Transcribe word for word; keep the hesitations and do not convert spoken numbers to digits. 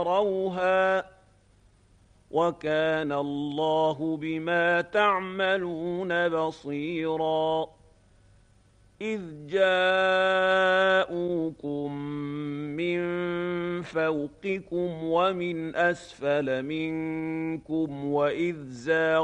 تروها وكان الله بما تعملون بصيرا إذ جاءوكم من فوقكم ومن أسفل منكم وإذ زاغوا